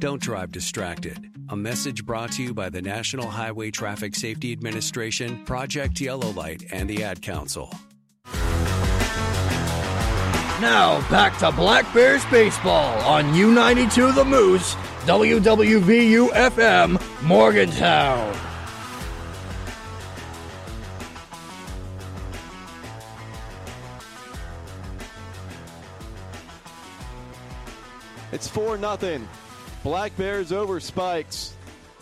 Don't drive distracted. A message brought to you by the National Highway Traffic Safety Administration, Project Yellow Light, and the Ad Council. Now back to Black Bears baseball on U92 The Moose, WWVU FM, Morgantown. It's 4-0. Black Bears over Spikes.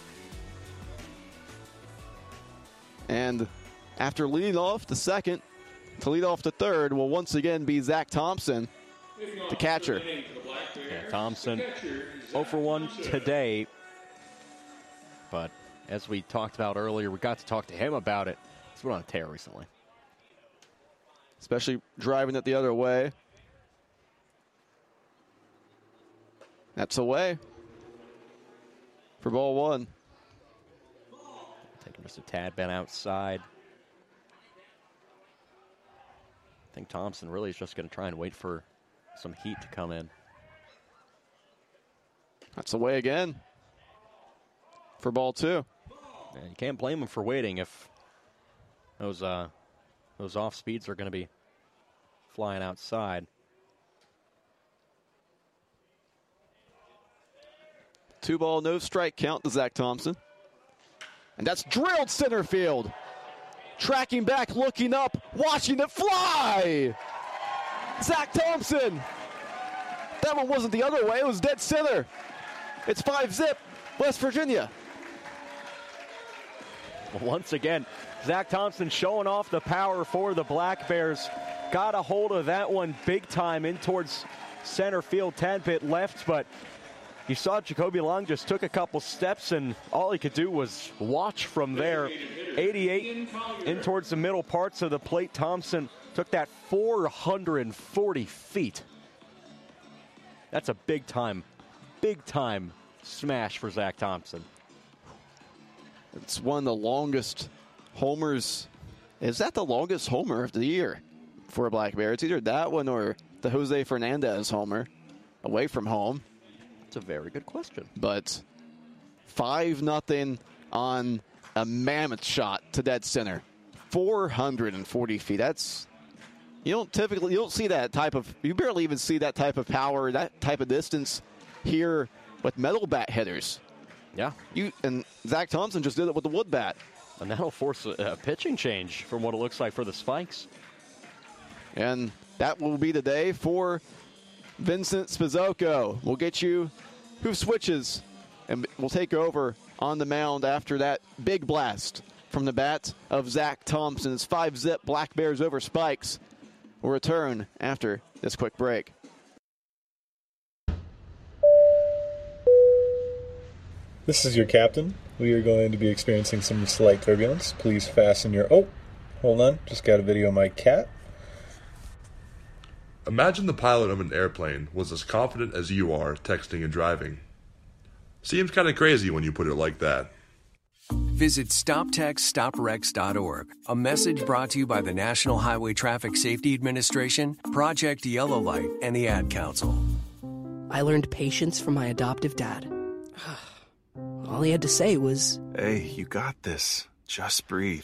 And after leading off the second, to lead off the third will once again be Zach Thompson, the catcher. Yeah, Thompson 0 for 1 today. But as we talked about earlier, we got to talk to him about it. He's been on a tear recently. Especially driving it the other way. That's away for ball one. Taking just a tad bit outside. I think Thompson really is just going to try and wait for some heat to come in. That's away again for ball two. Yeah, you can't blame him for waiting if those off speeds are going to be flying outside. 2-ball, no strike count to Zach Thompson. And that's drilled center field. Tracking back, looking up, watching it fly. Zach Thompson. That one wasn't the other way. It was dead center. It's 5-zip, West Virginia. Once again, Zach Thompson showing off the power for the Black Bears. Got a hold of that one big time in towards center field, tad bit left, but you saw Jacoby Long just took a couple steps, and all he could do was watch from there. 88 in towards the middle parts of the plate. Thompson took that 440 feet. That's a big time smash for Zach Thompson. It's one of the longest homers. Is that the longest homer of the year for a Black Bear? It's either that one or the Jose Fernandez homer away from home. That's a very good question. But 5-0 on a mammoth shot to dead center. 440 feet. That's, you don't see that type of, you barely even see that type of power, that type of distance here with metal bat hitters. Yeah. And Zach Thompson just did it with the wood bat. And that'll force a pitching change from what it looks like for the Spikes. And that will be the day for Vincent Spizocco. We'll get you who switches and will take over on the mound after that big blast from the bat of Zach Thompson. It's 5-zip, Black Bears over Spikes. We'll return after this quick break. This is your captain. We are going to be experiencing some slight turbulence. Please fasten your... Oh, hold on. Just got a video of my cat. Imagine the pilot of an airplane was as confident as you are texting and driving. Seems kind of crazy when you put it like that. Visit StopTextStopWrecks.org. A message brought to you by the National Highway Traffic Safety Administration, Project Yellow Light, and the Ad Council. I learned patience from my adoptive dad. All he had to say was, "Hey, you got this. Just breathe."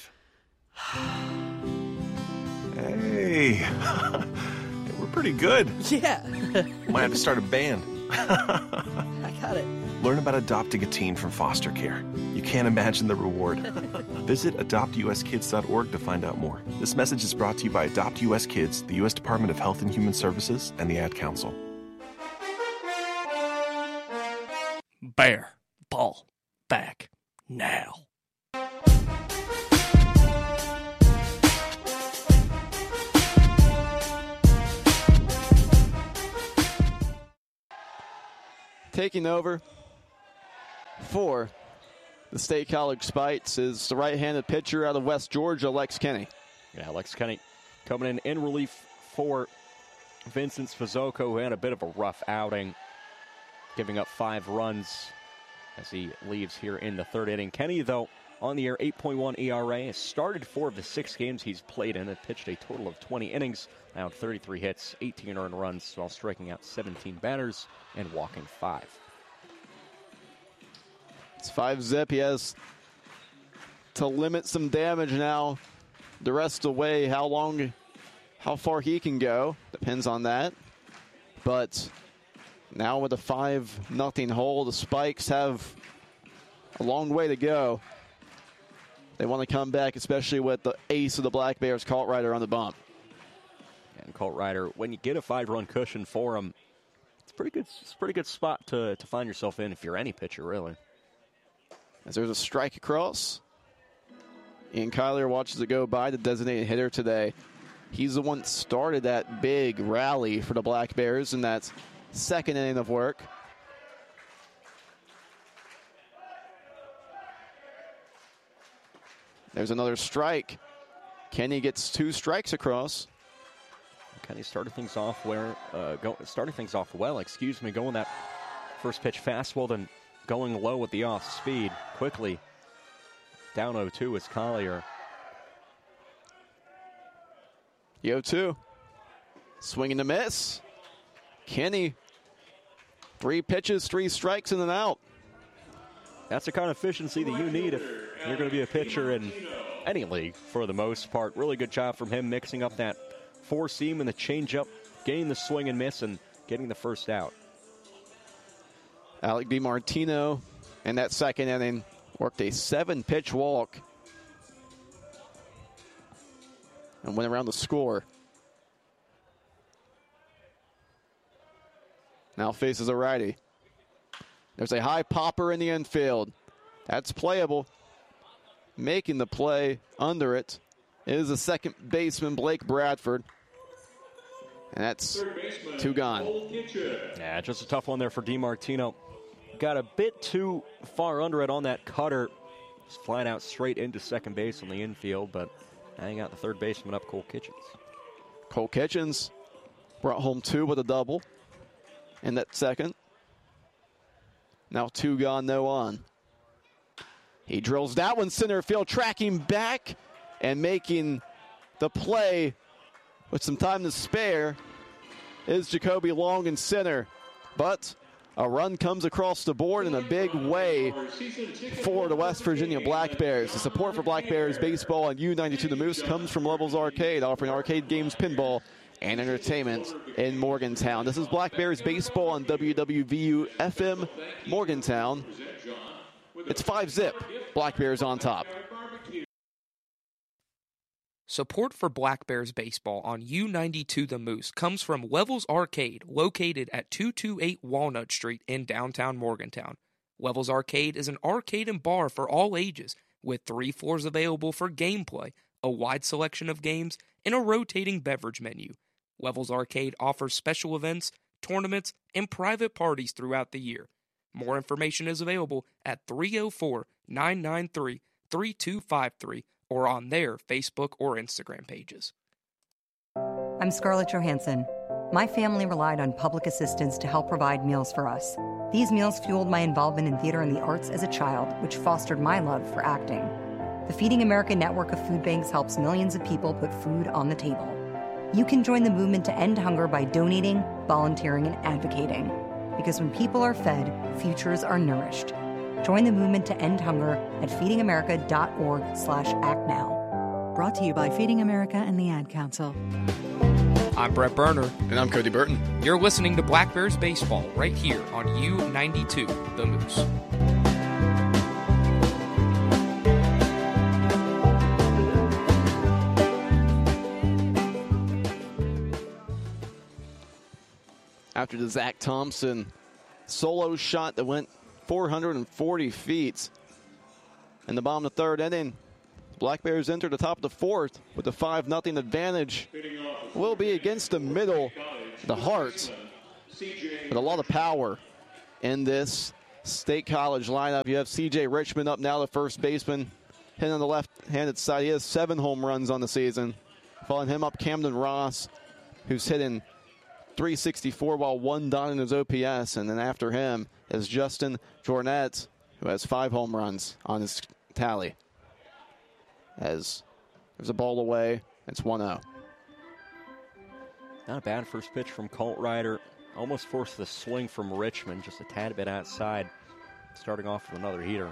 Hey, we're pretty good. Yeah. Might have to start a band. I got it. Learn about adopting a teen from foster care. You can't imagine the reward. Visit adoptuskids.org to find out more. This message is brought to you by Adopt US Kids, the U.S. Department of Health and Human Services, and the Ad Council. Bear ball back now. Taking over for the State College Spikes is the right-handed pitcher out of West Georgia, Lex Kenny. Yeah, Lex Kenny coming in relief for Vincent Spizocco, who had a bit of a rough outing, giving up 5 runs as he leaves here in the third inning. Kenny, though, on the year, 8.1 ERA, has started 4 of the 6 games he's played in and pitched a total of 20 innings, allowed 33 hits, 18 earned runs, while striking out 17 batters and walking 5. It's 5-zip. He has to limit some damage now. The rest of the way, how far he can go, depends on that. But now with a 5-0 hole, the Spikes have a long way to go. They want to come back, especially with the ace of the Black Bears, Colt Ryder, on the bump. And Colt Ryder, when you get a 5-run cushion for him, it's a pretty good spot to find yourself in if you're any pitcher, really. As there's a strike across. Ian Kyler watches it go by, the designated hitter today. He's the one that started that big rally for the Black Bears in that second inning of work. There's another strike. Kenny gets 2 strikes across. Kenny started things off well. Going that first pitch fastball, then going low with the off speed quickly. Down 0-2 is Collier. The 0-2. Swing and a miss. Kenny, 3 pitches, 3 strikes, and an out. That's the kind of efficiency that you need if you're going to be a pitcher in any league for the most part. Really good job from him mixing up that 4-seam and the changeup, getting the swing and miss, and getting the first out. Alec DiMartino in that second inning worked a 7-pitch walk and went around the score. Now faces a righty. There's a high popper in the infield. That's playable. Making the play under it is the second baseman, Blake Bradford. And that's 2 gone. Yeah, just a tough one there for DiMartino. Got a bit too far under it on that cutter. Just flying out straight into second base on the infield, but I got the third baseman up, Cole Kitchens. Cole Kitchens brought home 2 with a double in that second. Now 2 gone, no on. He drills that one center field, tracking back and making the play with some time to spare is Jacoby Long in center. But a run comes across the board in a big way for the West Virginia Black Bears. The support for Black Bears baseball on U92 The Moose comes from Levels Arcade, offering arcade games, pinball, and entertainment in Morgantown. This is Black Bears baseball on WWVU FM Morgantown. It's 5-zip. Black Bears on top. Support for Black Bears baseball on U92 The Moose comes from Levels Arcade, located at 228 Walnut Street in downtown Morgantown. Levels Arcade is an arcade and bar for all ages, with 3 floors available for gameplay, a wide selection of games, and a rotating beverage menu. Levels Arcade offers special events, tournaments, and private parties throughout the year. More information is available at 304-993-3253 or on their Facebook or Instagram pages. I'm Scarlett Johansson. My family relied on public assistance to help provide meals for us. These meals fueled my involvement in theater and the arts as a child, which fostered my love for acting. The Feeding America network of food banks helps millions of people put food on the table. You can join the movement to end hunger by donating, volunteering, and advocating. Because when people are fed, futures are nourished. Join the movement to end hunger at feedingamerica.org/actnow. Brought to you by Feeding America and the Ad Council. I'm Brett Berner. And I'm Cody Burton. You're listening to Black Bears Baseball right here on U92 The Moose. After the Zach Thompson solo shot that went 440 feet in the bottom of the 3rd inning, the Black Bears enter the top of the 4th with a 5-0 advantage. Will be against the middle, the heart, with a lot of power in this State College lineup. You have C.J. Richmond up now, the first baseman, hitting on the left-handed side. He has 7 home runs on the season. Following him up, Camden Ross, who's hitting .364 while 1 down in his OPS. And then after him is Justin Jornet, who has 5 home runs on his tally. As there's a ball away, it's 1-0. Not a bad first pitch from Colt Ryder. Almost forced the swing from Richmond, just a tad bit outside. starting off with another heater.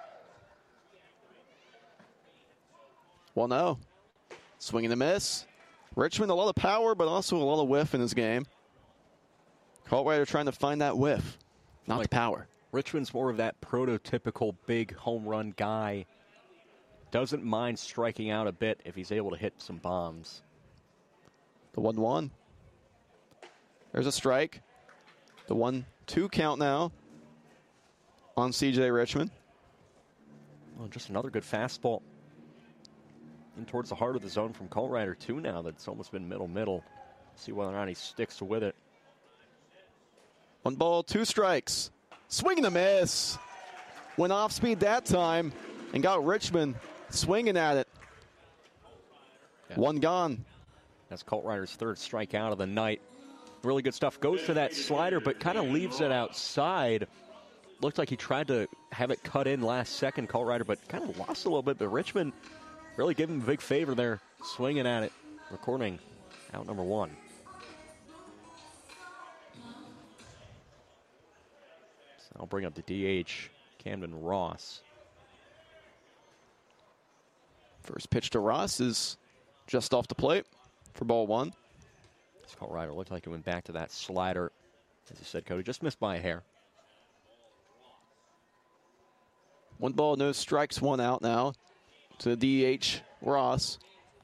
1-0. Swing and a miss. Richmond, a lot of power, but also a lot of whiff in his game. Coltrider trying to find that whiff, not the power. Richmond's more of that prototypical big home run guy. Doesn't mind striking out a bit if he's able to hit some bombs. The 1-1. There's a strike. The 1-2 count now on C.J. Richmond. Well, just another good fastball in towards the heart of the zone from Coltrider, too, now that's almost been middle. See whether or not he sticks with it. 1 ball, 2 strikes. Swing and a miss. Went off speed that time and got Richmond swinging at it. Yeah. 1 gone. That's Coltrider's 3rd strikeout of the night. Really good stuff. Goes to that slider, but kind of leaves it outside. Looked like he tried to have it cut in last second, Coltrider, but kind of lost a little bit. But Richmond really gave him a big favor there, swinging at it, recording out number 1. So I'll bring up the DH, Camden Ross. First pitch to Ross is just off the plate for ball 1. This Coltrider looked like it went back to that slider. As you said, Cody, just missed by a hair. 1 ball, no strikes, 1 out now to DH Ross.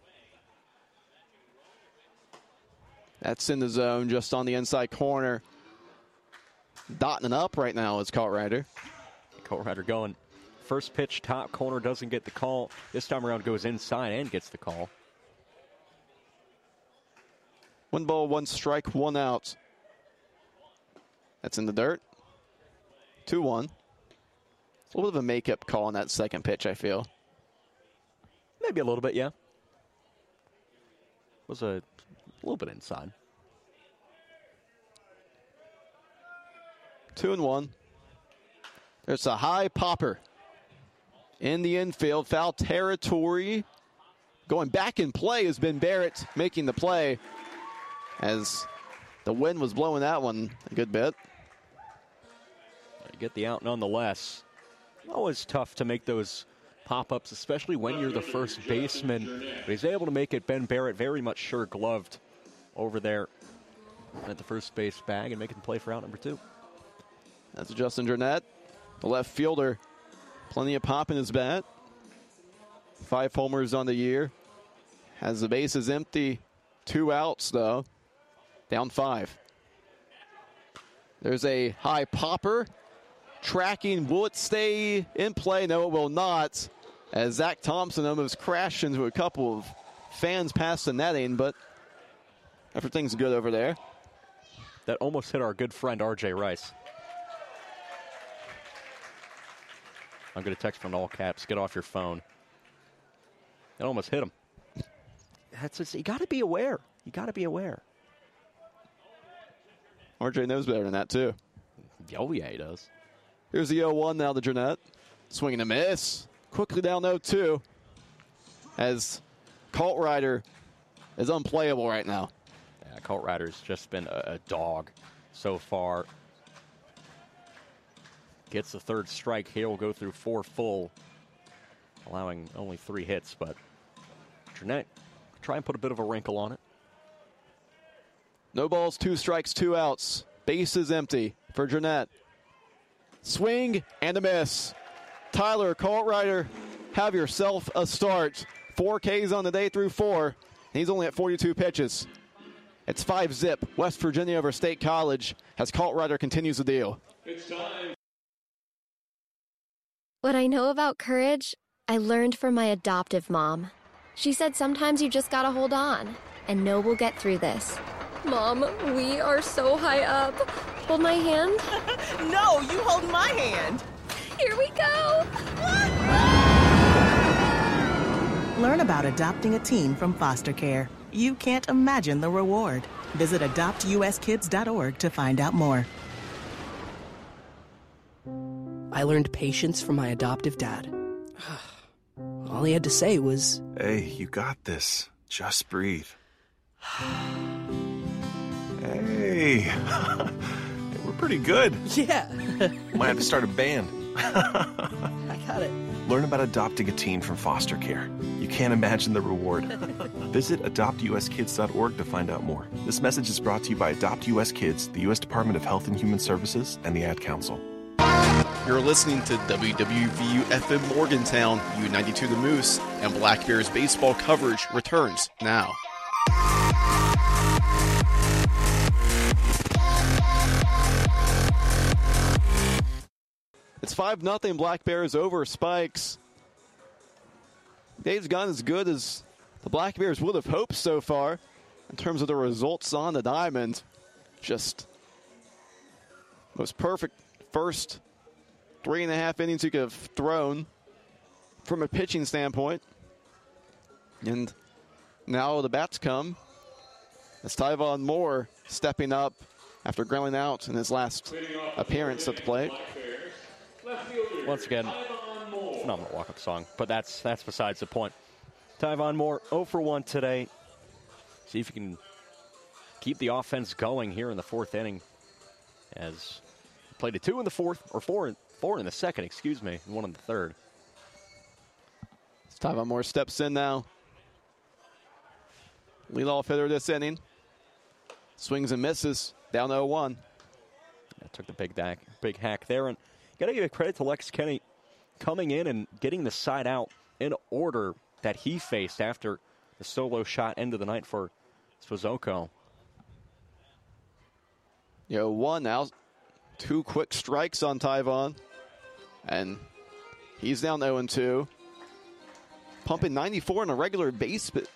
That's in the zone, just on the inside corner. Dotting it up right now is Coltrider. Coltrider going. First pitch, top corner, doesn't get the call. This time around goes inside and gets the call. 1 ball, 1 strike, 1 out. That's in the dirt. 2-1. It's a little bit of a makeup call on that second pitch, I feel. Maybe a little bit, yeah. Was a little bit inside. 2-1. There's a high popper in the infield. Foul territory. Going back in play has been Barrett making the play as the wind was blowing that one a good bit. You get the out nonetheless. Always tough to make those pop-ups, especially when you're the first baseman. But he's able to make it. Ben Barrett very much sure-gloved over there at the first base bag and making the play for out number 2. That's Justin Jernett, the left fielder. Plenty of pop in his bat. 5 homers on the year. Has the bases empty. 2 outs, though. Down 5. There's a high popper. Tracking, will it stay in play? No, it will not. As Zach Thompson almost crashed into a couple of fans past the netting, but everything's good over there. That almost hit our good friend R.J. Rice. I'm going to text from all caps. Get off your phone. It almost hit him. You got to be aware. You got to be aware. RJ knows better than that, too. Oh, yeah, he does. Here's the 0-1 now to Jernett. Swinging a miss. Quickly down 0-2. As Coltrider is unplayable right now. Yeah, Coltrider's just been a dog so far. Gets the 3rd strike. He'll go through 4 full, allowing only 3 hits, but Jernett try and put a bit of a wrinkle on it. No balls, 2 strikes, 2 outs. Bases empty for Jernett. Swing and a miss. Tyler Coltrider, have yourself a start. 4 Ks on the day through 4. He's only at 42 pitches. It's 5-zip. West Virginia over State College as Coltrider continues the deal. It's time. What I know about courage, I learned from my adoptive mom. She said sometimes you just gotta hold on and know we'll get through this. Mom, we are so high up. Hold my hand. No, you hold my hand. Here we go. Learn about adopting a teen from foster care. You can't imagine the reward. Visit adoptuskids.org to find out more. I learned patience from my adoptive dad. All he had to say was, "Hey, you got this. Just breathe." Hey, we're pretty good. Yeah. Might have to start a band. I got it. Learn about adopting a teen from foster care. You can't imagine the reward. Visit adoptuskids.org to find out more. This message is brought to you by Adopt US Kids, the U.S. Department of Health and Human Services, and the Ad Council. You're listening to WWVU FM Morgantown, U92 The Moose, and Black Bears baseball coverage returns now. It's 5-0 Black Bears over Spikes. Dave's gone as good as the Black Bears would have hoped so far in terms of the results on the diamond. Just most perfect first 3.5 innings you could have thrown from a pitching standpoint. And now the bats come as Tyvon Moore stepping up after grounding out in his last appearance at the plate. Once again, phenomenal walk-up song, but that's besides the point. Tyvon Moore 0 for 1 today. See if you can keep the offense going here in the fourth inning. As he played a 2 in the fourth, or 4 in the second, excuse me, and 1 in the third. Tyvon Moore steps in now. Leadoff hitter this inning. Swings and misses, down 0-1. Took the big hack there, and got to give credit to Lex Kenny coming in and getting the side out in order that he faced after the solo shot end of the night for Spazoko. 1 now. 2 quick strikes on Tyvon. And he's down 0-2. Pumping 94 on a regular basis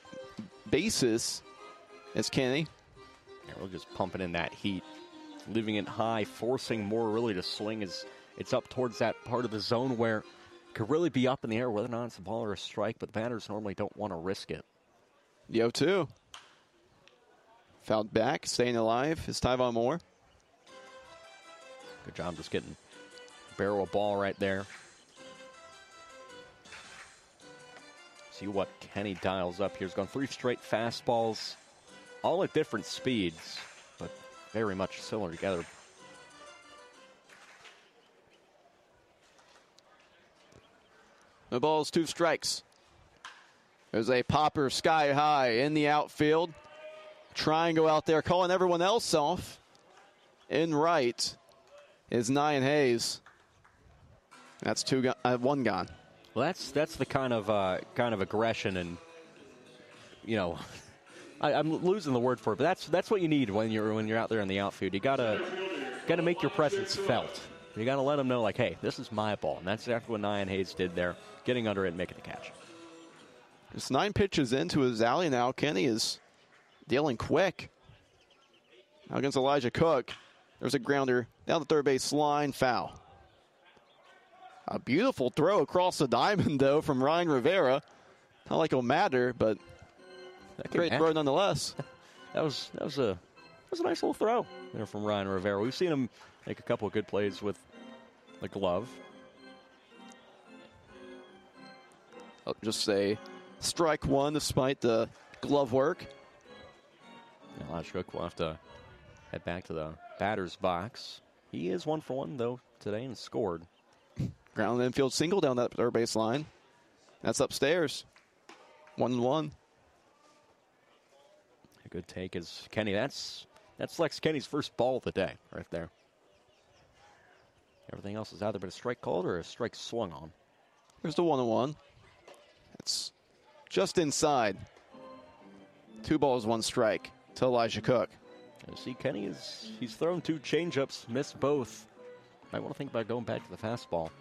is Kenny. Yeah, we're just pumping in that heat. Leaving it high, forcing Moore really to swing as it's up towards that part of the zone where it could really be up in the air, whether or not it's a ball or a strike, but the batters normally don't want to risk it. 0-2. Fouled back, staying alive is Tyvon Moore. Good job just getting barrel ball right there. See what Kenny dials up here. He's gone 3 straight fastballs, all at different speeds, but very much similar together. No balls, 2 strikes. There's a popper sky high in the outfield. Triangle out there, calling everyone else off. In right is Nyan Hayes. That's 1 gone. Well, that's the kind of aggression, and I'm losing the word for it, but that's what you need when you're out there in the outfield. You gotta make your presence felt. You gotta let them know, like, hey, this is my ball, and that's exactly what Nyan Hayes did there, getting under it and making the catch. Just 9 pitches into his alley now. Kenny is dealing quick. Now against Elijah Cook. There's a grounder down the third base line, foul. A beautiful throw across the diamond, though, from Ryan Rivera. Not like it'll matter, but great throw nonetheless. That was a nice little throw there from Ryan Rivera. We've seen him make a couple of good plays with the glove. I'll just say strike 1 despite the glove work. Elijah Cook will have to head back to the batter's box. He is 1 for 1, though, today and scored. Ground infield single down that third base line. That's upstairs. 1-1. A good take is Kenny. That's Lex Kenny's first ball of the day right there. Everything else is either been a strike called or a strike swung on. Here's the 1-1. It's just inside. 2 balls, 1 strike to Elijah Cook. You see, Kenny he's thrown 2 changeups, missed both. Might want to think about going back to the fastball.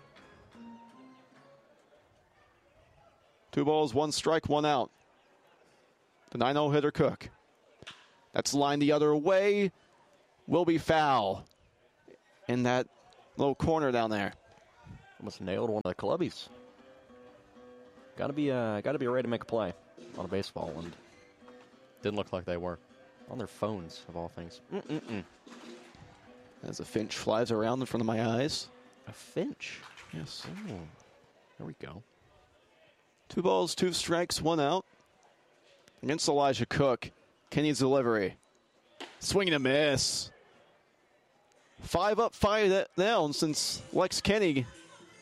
2 balls, 1 strike, 1 out. The 9-0 hitter Cook. That's lined the other way. Will be foul in that little corner down there. Almost nailed one of the clubbies. Got to be ready to make a play on a baseball, and didn't look like they were. On their phones, of all things. As a finch flies around in front of my eyes. A finch? Yes. Oh, there we go. 2 balls, 2 strikes, 1 out. Against Elijah Cook. Kenny's delivery. Swing and a miss. 5 up, 5 down since Lex Kenny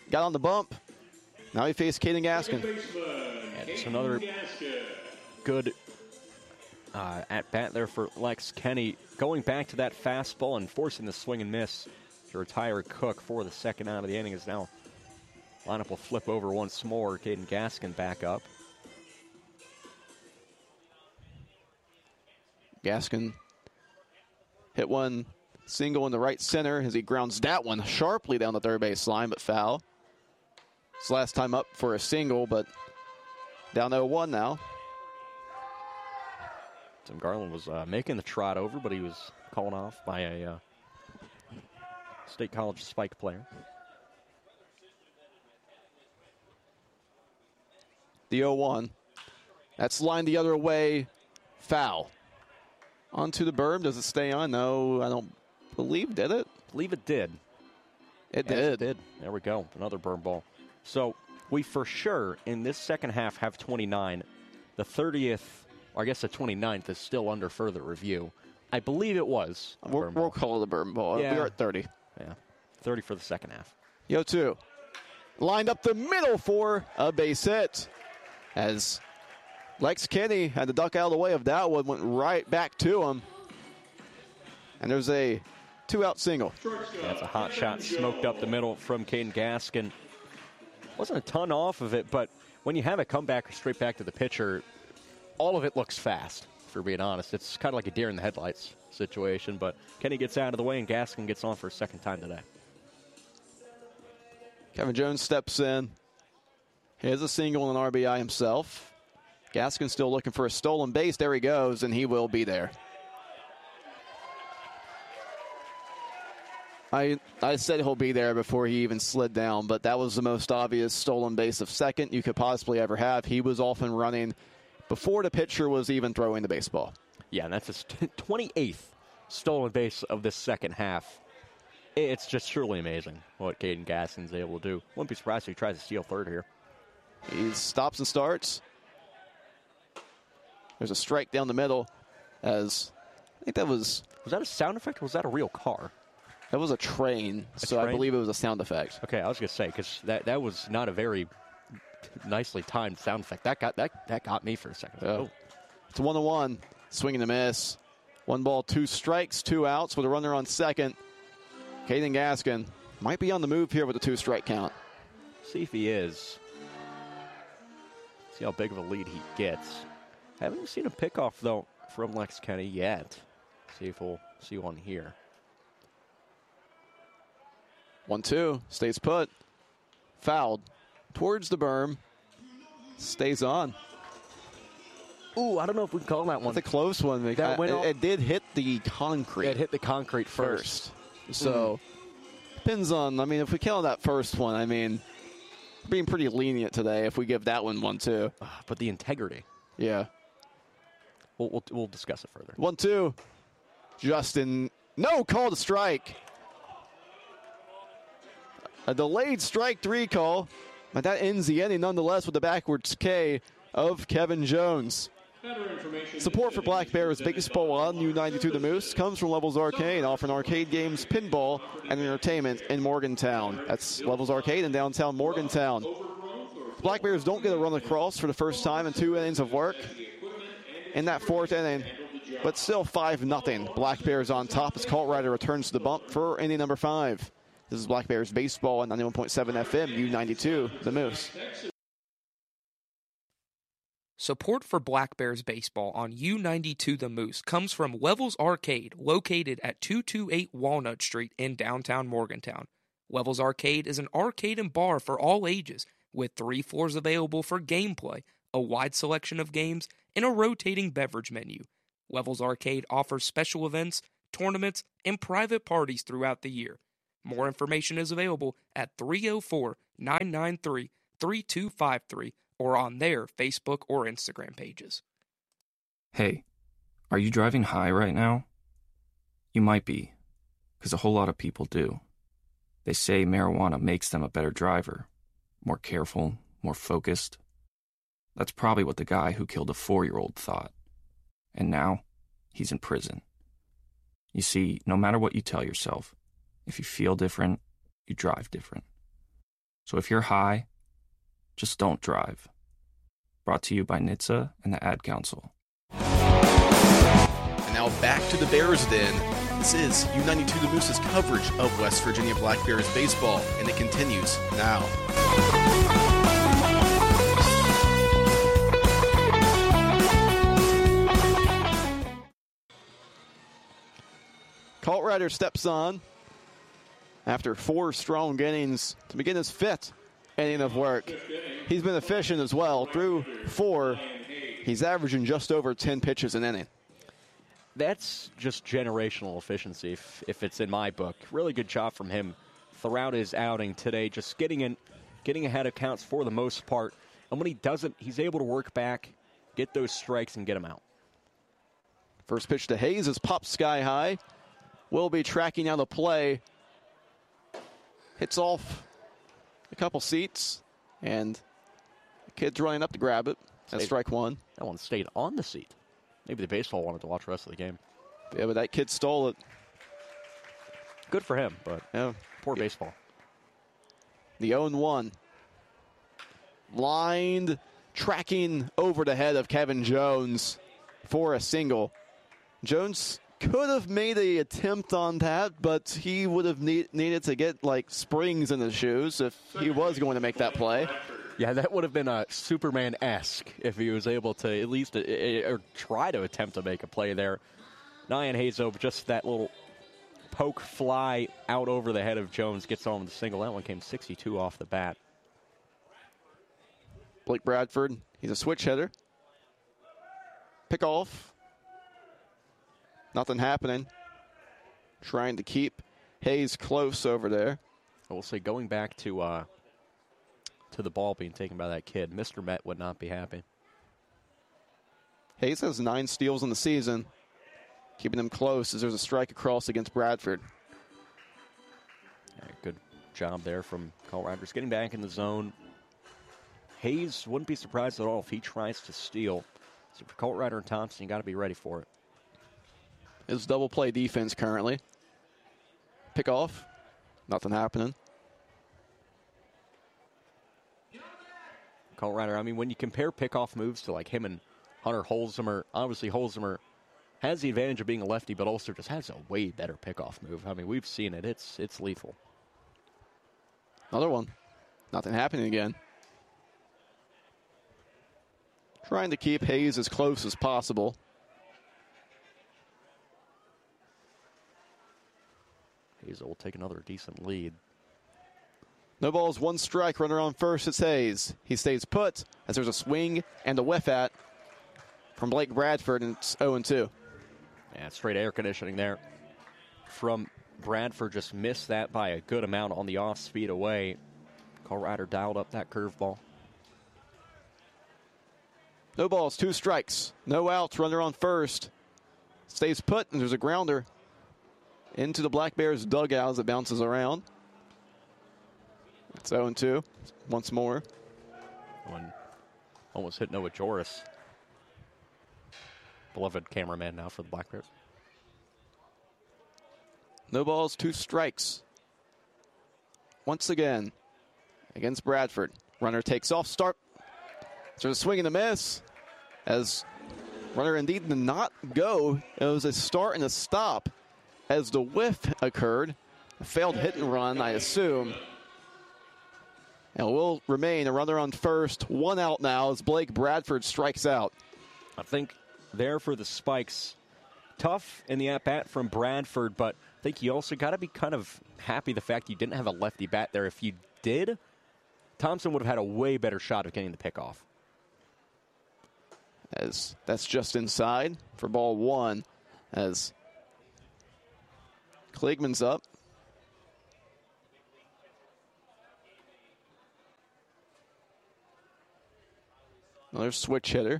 got on the bump. Now he faced Caden Gaskin. And it's another good at bat there for Lex Kenny. Going back to that fastball and forcing the swing and miss to retire Cook for the second out of the inning is now. Lineup will flip over once more. Caden Gaskin back up. Gaskin hit one single in the right center as he grounds that one sharply down the third base line, but foul. It's last time up for a single, but down 0-1 now. Tim Garland was making the trot over, but he was called off by a State College spike player. The 0-1. That's lined the other way. Foul. Onto the berm. Does it stay on? No, I don't believe. Did it? I believe it did. It yes, did. It did. There we go. Another berm ball. So we for sure in this second half have 29. The 30th, or I guess the 29th, is still under further review. I believe it was. We'll call it a berm ball. Yeah. We are at 30. Yeah. 30 for the second half. 0-2. Lined up the middle for a base hit. As Lex Kenny had to duck out of the way of that one, went right back to him. And there's a 2-out single. That's a hot shot smoked up the middle from Caden Gaskin. Wasn't a ton off of it, but when you have a comeback straight back to the pitcher, all of it looks fast, for being honest. It's kind of like a deer in the headlights situation, but Kenny gets out of the way and Gaskin gets on for a second time today. Kevin Jones steps in. He has a single and an RBI himself. Gaskin still looking for a stolen base. There he goes, and he will be there. I said he'll be there before he even slid down, but that was the most obvious stolen base of second you could possibly ever have. He was off and running before the pitcher was even throwing the baseball. Yeah, and that's his 28th stolen base of this second half. It's just truly amazing what Caden Gaskin's able to do. Wouldn't be surprised if he tries to steal third here. He stops and starts. There's a strike down the middle as I think that was... Was that a sound effect or was that a real car? That was a train, so I believe it was a sound effect. Okay, I was going to say, because that was not a very nicely timed sound effect. That got me for a second. Yeah. Oh. It's 1-1. Swing and a miss. 1 ball, 2 strikes, 2 outs with a runner on second. Caden Gaskin might be on the move here with a 2-strike count. See if he is. See how big of a lead he gets. Haven't seen a pickoff, though, from Lex Kenny yet. See if we'll see one here. 1-2. Stays put. Fouled. Towards the berm. Stays on. Ooh, I don't know if we can call that one. That's a close one. It did hit the concrete. It hit the concrete first. So, depends on, if we count that first one, being pretty lenient today if we give that one 1-2. But the integrity. Yeah. We'll discuss it further. 1-2. Justin, no call to strike. A delayed strike 3 call, but that ends the inning nonetheless with the backwards K of Kevin Jones. Support for Black Bears Baseball on U92 The Moose comes from Levels Arcade, offering arcade games, pinball, and entertainment in Morgantown. That's Levels Arcade in downtown Morgantown. Black Bears don't get a run across for the first time in 2 innings of work. In that 4th inning, but still 5-0. Black Bears on top as Colt Ryder returns to the bump for inning number 5. This is Black Bears Baseball on 91.7 FM, U92, The Moose. Support for Black Bears Baseball on U92 The Moose comes from Levels Arcade, located at 228 Walnut Street in downtown Morgantown. Levels Arcade is an arcade and bar for all ages, with 3 floors available for gameplay, a wide selection of games, and a rotating beverage menu. Levels Arcade offers special events, tournaments, and private parties throughout the year. More information is available at 304-993-3253 or on their Facebook or Instagram pages. Hey, are you driving high right now? You might be, because a whole lot of people do. They say marijuana makes them a better driver, more careful, more focused. That's probably what the guy who killed a 4-year-old thought. And now, he's in prison. You see, no matter what you tell yourself, if you feel different, you drive different. So if you're high, just don't drive. Brought to you by NHTSA and the Ad Council. And now back to the Bears Den. This is U92 The Moose's coverage of West Virginia Black Bears baseball, and it continues now. Colt Ryder steps on after 4 strong innings to begin his 5th inning of work. He's been efficient as well. Through 4, he's averaging just over 10 pitches an inning. That's just generational efficiency, if it's in my book. Really good job from him throughout his outing today, just getting ahead of counts for the most part. And when he doesn't, he's able to work back, get those strikes, and get them out. First pitch to Hayes is popped sky high. Will be tracking out the play. Hits off a couple seats, and the kid's running up to grab it. That's strike 1. That one stayed on the seat. Maybe the baseball wanted to watch the rest of the game. Yeah, but that kid stole it. Good for him, but poor baseball. The 0-1. Lined, tracking over the head of Kevin Jones for a single. Jones could have made an attempt on that, but he would have needed to get like springs in his shoes if he was going to make that play. Yeah, that would have been a Superman-esque if he was able to at least or try to attempt to make a play there. Nyan Hayes, though, just that little poke fly out over the head of Jones gets home with a single. That one came 62 off the bat. Blake Bradford, he's a switch hitter. Pick off. Nothing happening. Trying to keep Hayes close over there. I will say, going back to the ball being taken by that kid, Mr. Met would not be happy. Hayes has 9 steals in the season, keeping him close as there's a strike across against Bradford. Yeah, good job there from Colt Ryder. Getting back in the zone. Hayes wouldn't be surprised at all if he tries to steal. So for Colt Ryder and Thompson, you got to be ready for it. His double play defense currently. Pick off. Nothing happening. Colt Ryder, I mean, when you compare pickoff moves to like him and Hunter Holzheimer, obviously Holzheimer has the advantage of being a lefty, but also just has a way better pickoff move. I mean, we've seen it. It's lethal. Another one. Nothing happening again. Trying to keep Hayes as close as possible. Hayes will take another decent lead. No balls, 1 strike, runner on first. It's Hayes. He stays put as there's a swing and a whiff at from Blake Bradford, and it's 0-2. Yeah, straight air conditioning there from Bradford. Just missed that by a good amount on the off speed away. Colt Ryder dialed up that curveball. No balls, 2 strikes. No outs, runner on first. Stays put, and there's a grounder into the Black Bears dugout as it bounces around. It's 0-2 once more. One almost hit Noah Joris. Beloved cameraman now for the Black Bears. No balls, 2 strikes. Once again, against Bradford. Runner takes off, start. So a swing and a miss. As runner indeed did not go. It was a start and a stop as the whiff occurred. A failed hit and run, I assume. And will remain a runner on first. 1 out now as Blake Bradford strikes out. I think there for the spikes. Tough in the at-bat from Bradford, but I think you also got to be kind of happy the fact you didn't have a lefty bat there. If you did, Thompson would have had a way better shot of getting the pickoff. As that's just inside for ball 1 as Kligman's up. Another switch hitter.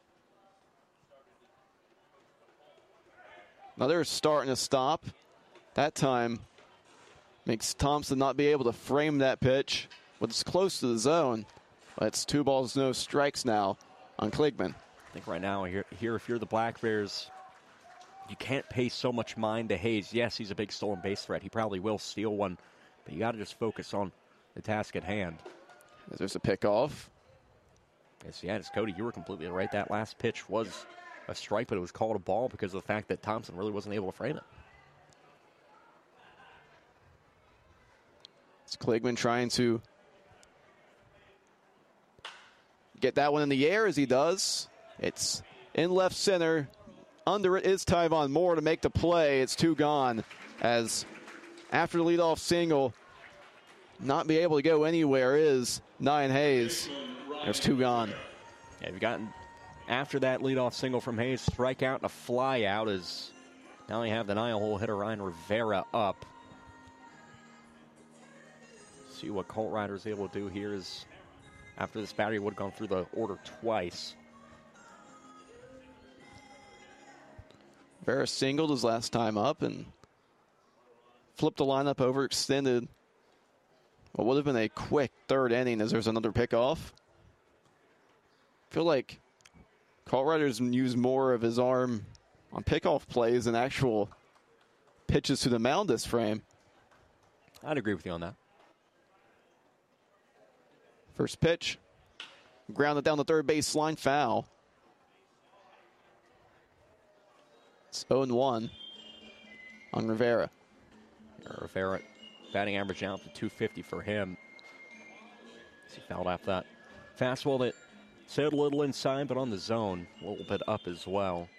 Another start and a stop. That time makes Thompson not be able to frame that pitch. But it's close to the zone. But it's 2 balls, no strikes now on Kligman. I think right now, here, if you're the Black Bears, you can't pay so much mind to Hayes. Yes, he's a big stolen base threat. He probably will steal one. But you got to just focus on the task at hand. There's a pickoff. Yes, Cody, you were completely right. That last pitch was a strike, but it was called a ball because of the fact that Thompson really wasn't able to frame it. It's Kligman trying to get that one in the air as he does. It's in left center. Under it is Tyvon Moore to make the play. It's 2 gone as after the leadoff single, not be able to go anywhere is Nyan Hayes. There's 2 gone. Yeah, you've gotten after that leadoff single from Hayes, strikeout and a fly out as now you have the 9-hole hitter Ryan Rivera up. See what Colt Rider is able to do here is after this batter, he would have gone through the order twice. Rivera singled his last time up and flipped the lineup overextended. What would have been a quick 3rd inning as there's another pickoff. I feel like Colt Rider's used more of his arm on pickoff plays than actual pitches to the mound this frame. I'd agree with you on that. First pitch, grounded down the third base line, foul. It's 0-1 on Rivera. Rivera batting average out to 250 for him. He fouled off that fastball that sailed a little inside, but on the zone, a little bit up as well.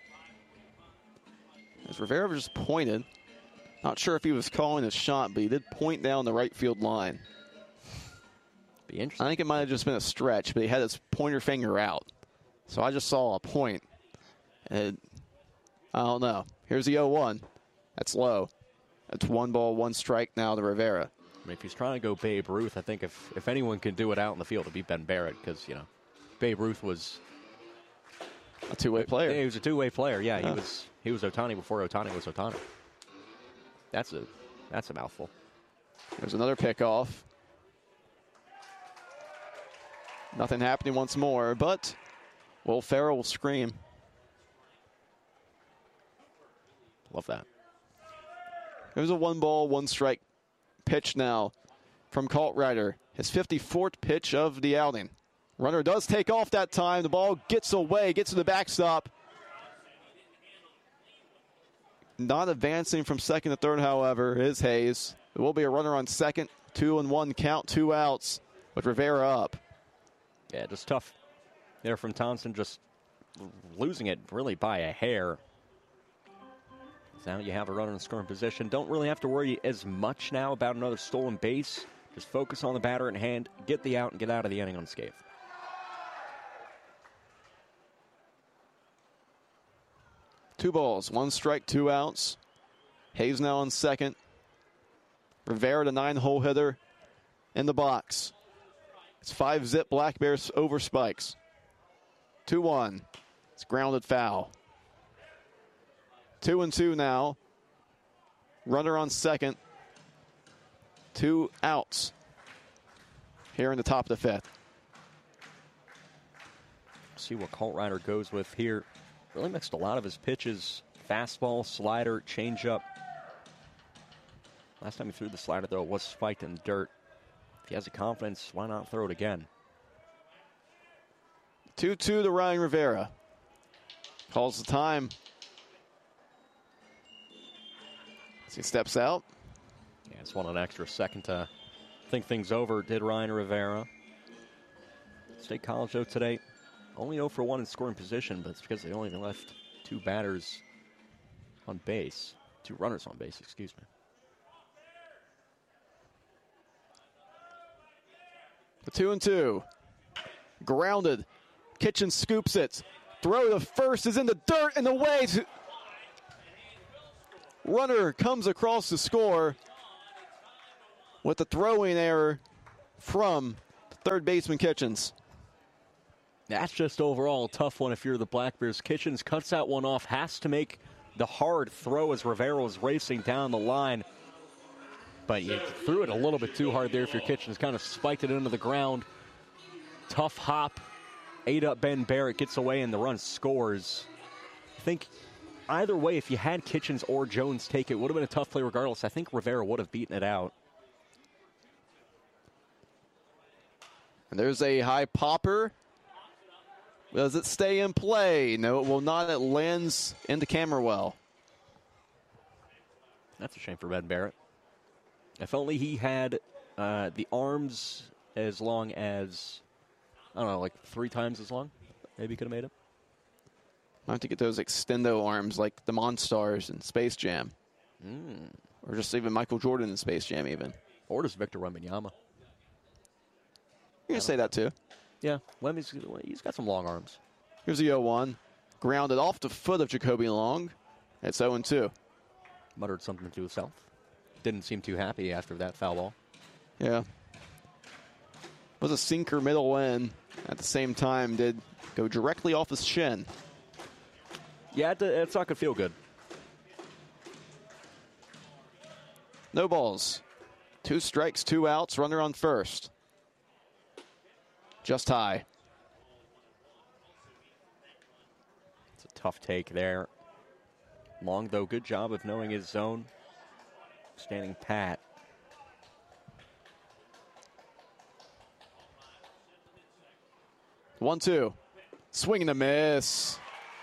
As Rivera just pointed, not sure if he was calling a shot, but he did point down the right field line. Be interesting. I think it might have just been a stretch, but he had his pointer finger out. So I just saw a point. And I don't know. Here's the 0-1. That's low. That's 1 ball, 1 strike now to Rivera. I mean, if he's trying to go Babe Ruth, I think if anyone can do it out in the field, it'd be Ben Barrett because, Babe Ruth was a two-way player. He was a two-way player. Yeah, he was Ohtani before Ohtani was Ohtani. That's a mouthful. There's another pickoff. Nothing happening once more, but Will Ferrell will scream. Love that. There's a 1 ball, 1 strike pitch now from Colt Rider. His 54th pitch of the outing. Runner does take off that time. The ball gets away, gets to the backstop. Not advancing from second to third, however, is Hayes. There will be a runner on second. 2-1 count, 2 outs with Rivera up. Yeah, just tough there from Thompson, just losing it really by a hair. So now you have a runner in scoring position. Don't really have to worry as much now about another stolen base. Just focus on the batter in hand, get the out, and get out of the inning unscathed. Two balls, 1 strike, 2 outs. Hayes now on second. Rivera, the 9-hole hitter, in the box. It's 5-zip Black Bears over Spikes. 2-1. It's grounded foul. 2-2 now. Runner on second. 2 outs here in the top of the 5th. See what Colt Rider goes with here. Really mixed a lot of his pitches. Fastball, slider, changeup. Last time he threw the slider, though, it was spiked in the dirt. If he has the confidence, why not throw it again? 2-2 to Ryan Rivera. Calls the time. As he steps out. Yeah, just want an extra second to think things over, did Ryan Rivera. State College, though, today, only 0 for 1 in scoring position, but it's because they only left 2 batters on base. 2 runners on base, excuse me. The 2-2. Grounded. Kitchen scoops it. Throw to first is in the dirt and away. Runner comes across the score with the throwing error from third baseman Kitchens. That's just overall a tough one if you're the Black Bears. Kitchens cuts that one off, has to make the hard throw as Rivera was racing down the line. But you threw it a little bit too hard there if your Kitchens kind of spiked it into the ground. Tough hop. Ate up Ben Barrett, gets away, and the run scores. I think either way, if you had Kitchens or Jones take it, would have been a tough play regardless. I think Rivera would have beaten it out. And there's a high popper. Does it stay in play? No, it will not. It lands into camera well. That's a shame for Ben Barrett. If only he had the arms as long as, I don't know, like 3 times as long. Maybe he could have made it. I have to get those extendo arms like the Monstars in Space Jam. Or just even Michael Jordan in Space Jam even. Or just Victor Wembanyama. You can say that too. Yeah, he's got some long arms. Here's the 0-1. Grounded off the foot of Jacoby Long. It's 0-2. Muttered something to himself. Didn't seem too happy after that foul ball. Yeah. Was a sinker middle in. At the same time, did go directly off his shin. Yeah, it's not going to feel good. No balls. 2 strikes, 2 outs. Runner on first. Just high. It's a tough take there. Long, though, good job of knowing his zone. Standing pat. One-two. Swing and a miss.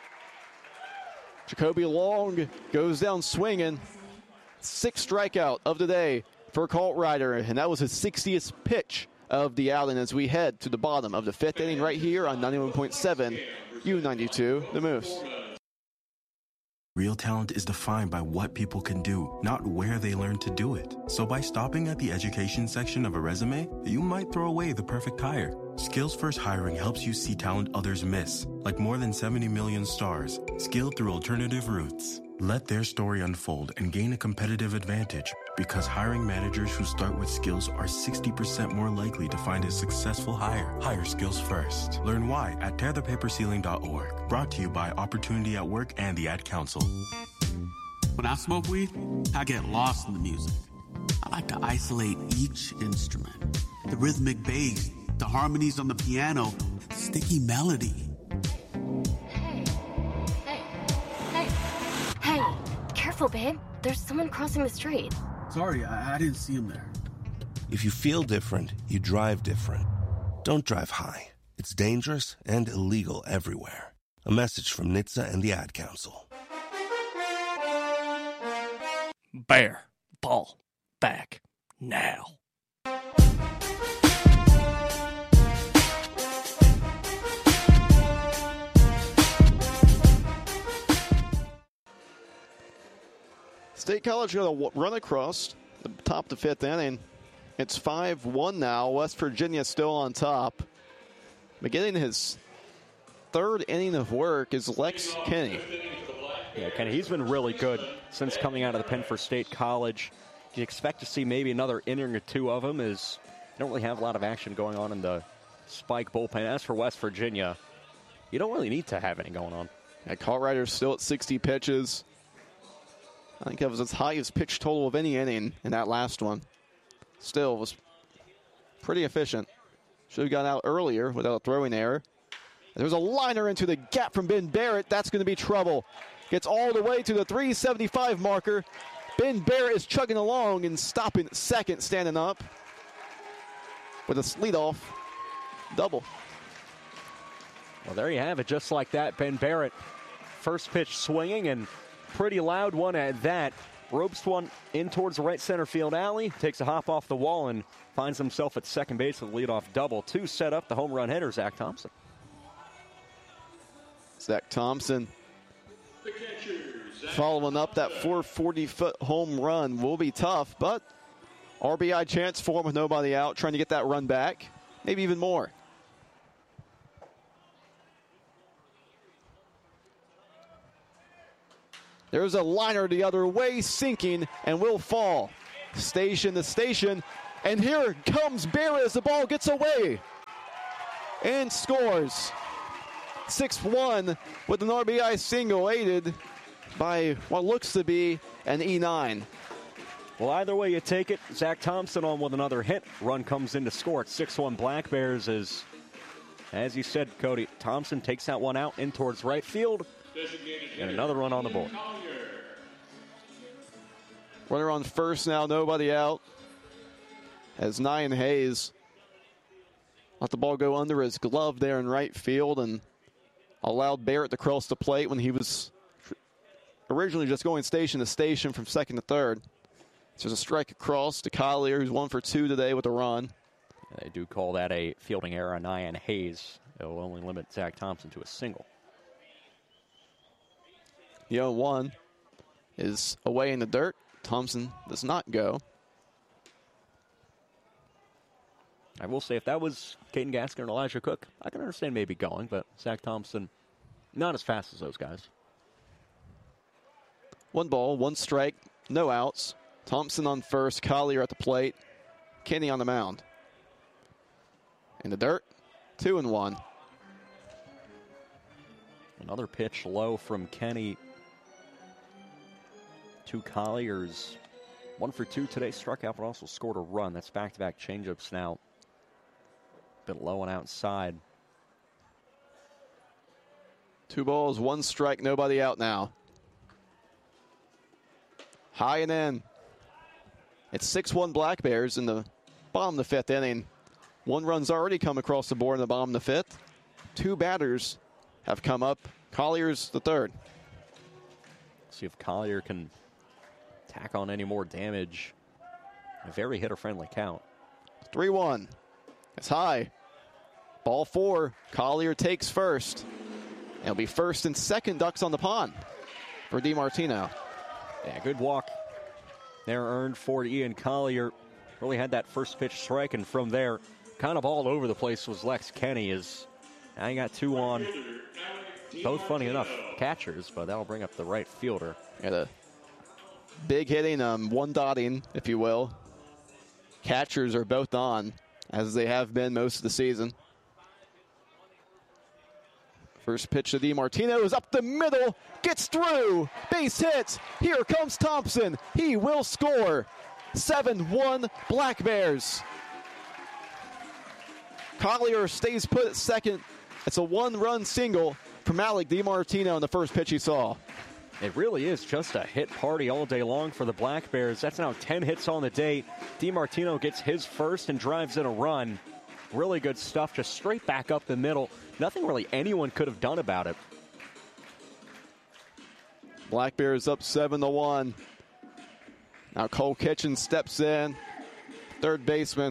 Jacoby Long goes down swinging. 6th strikeout of the day for Colt Ryder, and that was his 60th pitch of the outing as we head to the bottom of the 5th inning right here on 91.7 U92, The Moose. Real talent is defined by what people can do, not where they learn to do it. So by stopping at the education section of a resume, you might throw away the perfect hire. Skills First Hiring helps you see talent others miss, like more than 70 million stars, skilled through alternative routes. Let their story unfold and gain a competitive advantage, because hiring managers who start with skills are 60% more likely to find a successful hire. Hire skills first. Learn why at tearthepaperceiling.org. Brought to you by Opportunity at Work and the Ad Council. When I smoke weed, I get lost in the music. I like to isolate each instrument. The rhythmic bass, the harmonies on the piano, the sticky melody. Hey, careful, babe. There's someone crossing the street. Sorry, I didn't see him there. If you feel different, you drive different. Don't drive high. It's dangerous and illegal everywhere. A message from NHTSA and the Ad Council. Bear, ball, back, now. State College got a run across the top of the 5th inning. It's 5-1 now. West Virginia still on top. Beginning his 3rd inning of work is Lex Kenny. Yeah, Kenny, he's been really good since coming out of the pen for State College. You expect to see maybe another inning or 2 of him, as you don't really have a lot of action going on in the Spike bullpen. As for West Virginia, you don't really need to have any going on. Yeah, Colt Ryder's still at 60 pitches. I think that was his highest pitch total of any inning in that last one. Still was pretty efficient. Should have gotten out earlier without a throwing error. There's a liner into the gap from Ben Barrett. That's going to be trouble. Gets all the way to the 375 marker. Ben Barrett is chugging along and stopping at second, standing up with a leadoff double. Well, there you have it. Just like that, Ben Barrett, first pitch swinging, and pretty loud one at that. Ropes one in towards the right center field alley. Takes a hop off the wall and finds himself at second base with a leadoff double to set up the home run hitter, Zach Thompson. Zach Thompson following up that 440-foot home run will be tough, but RBI chance for him with nobody out, trying to get that run back, maybe even more. There's a liner the other way, sinking, and will fall. Station to station, and here comes Barrett as the ball gets away and scores. 6-1 with an RBI single, aided by what looks to be an E9. Well, either way you take it, Zach Thompson on with another hit. Run comes in to score at 6-1 Black Bears. As you said, Cody, Thompson takes that one out in towards right field. And another run on the board. Runner on first now, nobody out. As Nyan Hayes let the ball go under his glove there in right field and allowed Barrett to cross the plate when he was originally just going station to station from second to third. So there's a strike across to Collier, who's 1 for 2 today with a run. They do call that a fielding error on Nyan Hayes. It will only limit Zach Thompson to a single. The 0-1 is away in the dirt. Thompson does not go. I will say, if that was Caden Gaskin and Elijah Cook, I can understand maybe going, but Zach Thompson, not as fast as those guys. 1 ball, 1 strike, no outs. Thompson on first, Collier at the plate, Kenny on the mound. In the dirt, 2-1. Another pitch low from Kenny to Collier's 1 for 2 today. Struck out, but also scored a run. That's back-to-back changeups now. Bit low and outside. 2 balls, 1 strike, nobody out now. High and in. It's 6-1 Black Bears in the bottom of the 5th inning. 1 run's already come across the board in the bottom of the 5th. 2 batters have come up. Collier's the third. See if Collier can tack on any more damage. A very hitter-friendly count. 3-1. It's high. Ball 4. Collier takes first. It'll be first and second ducks on the pond for DiMartino. Yeah, good walk there earned for Ian Collier. Really had that first pitch strike, and from there, kind of all over the place was Lex Kenny. Now you got 2 on. Both, funny enough, catchers, but that'll bring up the right fielder. Yeah, the big hitting, 1 dotting, if you will. Catchers are both on, as they have been most of the season. First pitch to DiMartino is up the middle, gets through, base hit. Here comes Thompson. He will score. 7-1 Black Bears. Collier stays put at second. It's a 1-run single from Alec DiMartino in the first pitch he saw. It really is just a hit party all day long for the Black Bears. That's now 10 hits on the day. DiMartino gets his first and drives in a run. Really good stuff, just straight back up the middle. Nothing really anyone could have done about it. Black Bears up 7-1. Now Cole Kitchen steps in, third baseman,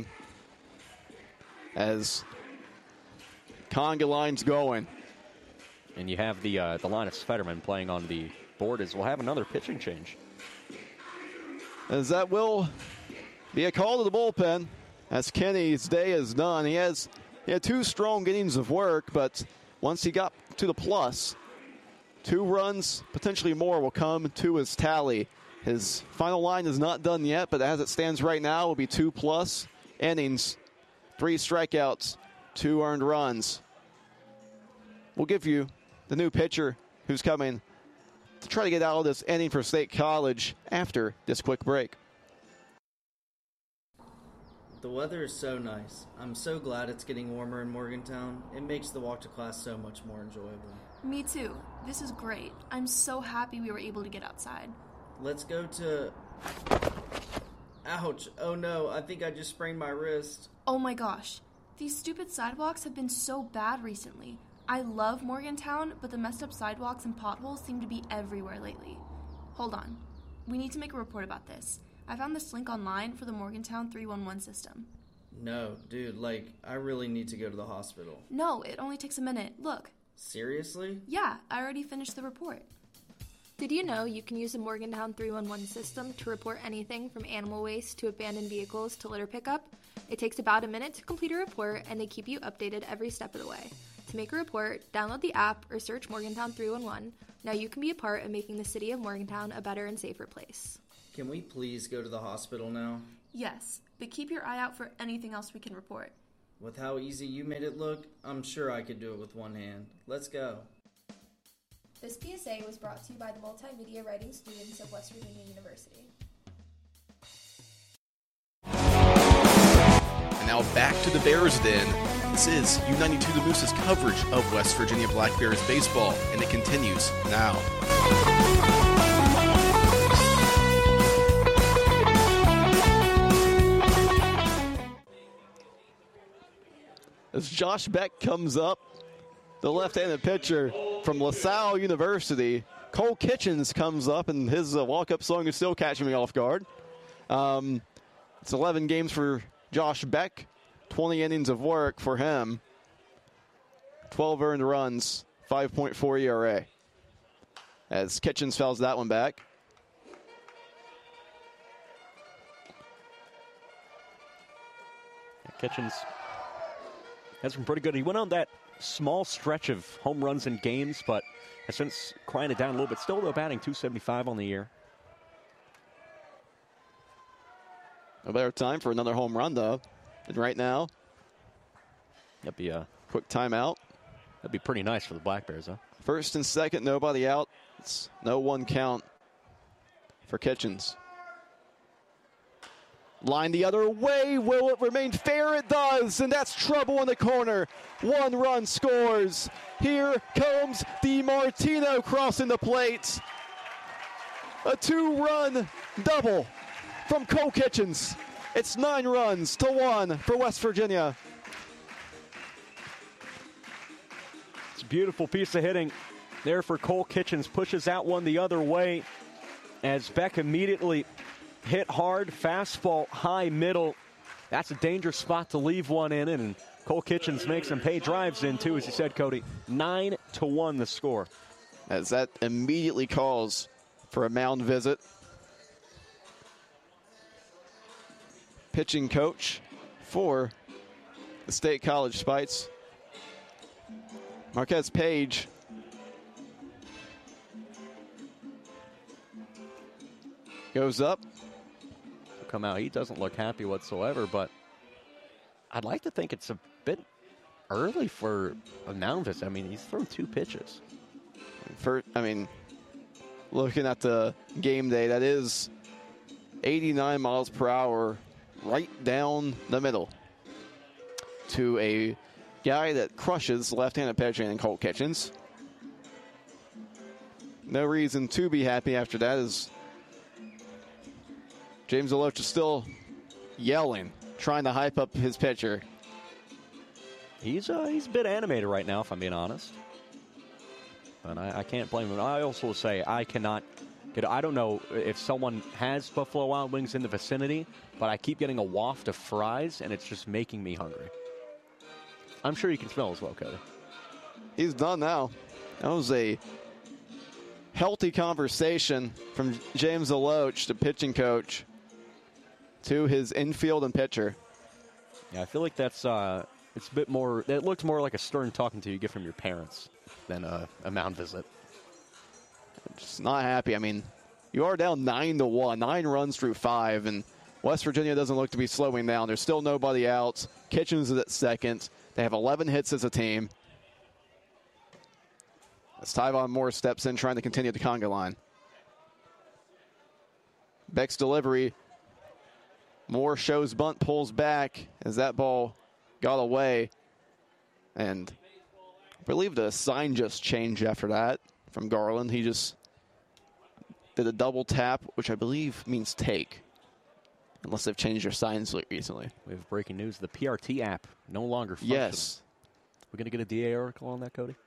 as conga line's going. And you have the Linus Fetterman playing on the board, as we'll have another pitching change. As that will be a call to the bullpen, as Kenny's day is done. He had 2 strong innings of work, but once he got to the plus, 2 runs, potentially more, will come to his tally. His final line is not done yet, but as it stands right now, it will be 2+ innings, 3 strikeouts, 2 earned runs. We'll give you the new pitcher who's coming to try to get out of this inning for State College after this quick break. The weather is so nice. I'm so glad it's getting warmer in Morgantown. It makes the walk to class so much more enjoyable. Me too. This is great. I'm so happy we were able to get outside. Let's go to... Ouch. Oh no, I think I just sprained my wrist. Oh my gosh. These stupid sidewalks have been so bad recently. I love Morgantown, but the messed up sidewalks and potholes seem to be everywhere lately. Hold on. We need to make a report about this. I found this link online for the Morgantown 311 system. No, dude, I really need to go to the hospital. No, it only takes a minute. Look. Seriously? Yeah, I already finished the report. Did you know you can use the Morgantown 311 system to report anything from animal waste to abandoned vehicles to litter pickup? It takes about a minute to complete a report, and they keep you updated every step of the way. To make a report, download the app or search Morgantown 311. Now you can be a part of making the city of Morgantown a better and safer place. Can we please go to the hospital now? Yes, but keep your eye out for anything else we can report. With how easy you made it look, I'm sure I could do it with one hand. Let's go. This PSA was brought to you by the multimedia writing students of West Virginia University. And now back to the Bears Den. This is U92 The Moose's coverage of West Virginia Black Bears baseball, and it continues now. as Josh Beck comes up, the left-handed pitcher from LaSalle University. Cole Kitchens comes up, and his walk-up song is still catching me off guard. It's 11 games for Josh Beck, 20 innings of work for him, 12 earned runs, 5.4 ERA. As Kitchens fouls that one back. Kitchens has been pretty good. He went on that small stretch of home runs in games, but has since quieted down a little bit. Still, though, batting .275 on the year. A better time for another home run, though. And right now, that'd be a quick timeout. That'd be pretty nice for the Black Bears, huh? First and second, nobody out. It's no one count for Kitchens. Line the other way. Will it remain fair? It does, and that's trouble in the corner. One run scores. Here comes DiMartino crossing the plate. A two-run double from Cole Kitchens. It's 9 runs to 1 for West Virginia. It's a beautiful piece of hitting there for Cole Kitchens. Pushes out one the other way as Beck immediately hit hard, fastball, high middle. That's a dangerous spot to leave one in, and Cole Kitchens makes him pay drives in, too, as you said, Cody. 9-1 the score. As that immediately calls for a mound visit. Pitching coach for the State College Spites, Marquez Page. Goes up. Come out. He doesn't look happy whatsoever, but I'd like to think it's a bit early for a mound visit. I mean, he's thrown 2 pitches. Looking at the game day, that is 89 miles per hour right down the middle to a guy that crushes left-handed pitching in Cole Kitchens. No reason to be happy after that, as James Deloach is still yelling, trying to hype up his pitcher. He's a bit animated right now, if I'm being honest. But I can't blame him. I also say I don't know if someone has Buffalo Wild Wings in the vicinity, but I keep getting a waft of fries, and it's just making me hungry. I'm sure you can smell as well, Cody. He's done now. That was a healthy conversation from James Deloach, the pitching coach, to his infield and pitcher. Yeah, I feel like that's it's a bit more. It looked more like a stern talking to you get from your parents than a mound visit. Just not happy. I mean, you are down 9-1, 9 runs through 5, and West Virginia doesn't look to be slowing down. There's still nobody out. Kitchens is at second. They have 11 hits as a team. As Tyvon Moore steps in, trying to continue the conga line. Beck's delivery. Moore shows bunt, pulls back as that ball got away. And I believe the sign just changed after that from Garland. He just did a double tap, which I believe means take, unless they've changed their signs recently. We have breaking news. The PRT app no longer functions. Yes. We're going to get a DA article on that, Cody?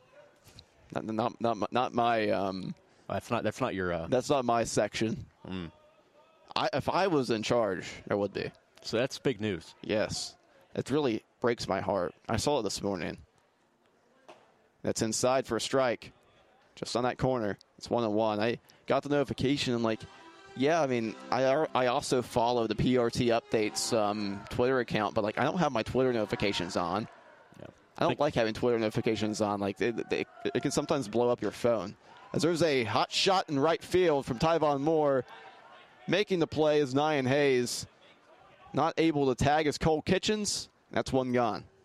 Not my. That's not your. That's not my section. If I was in charge, there would be. So that's big news. Yes, it really breaks my heart. I saw it this morning. That's inside for a strike, just on that corner. It's 1-1. I got the notification. I'm like, yeah. I mean, I also follow the PRT updates Twitter account, but like I don't have my Twitter notifications on. I don't like having Twitter notifications on. Like it can sometimes blow up your phone. As there's a hot shot in right field from Tyvon Moore. Making the play is Nyan Hayes. Not able to tag is Cole Kitchens. That's one gone.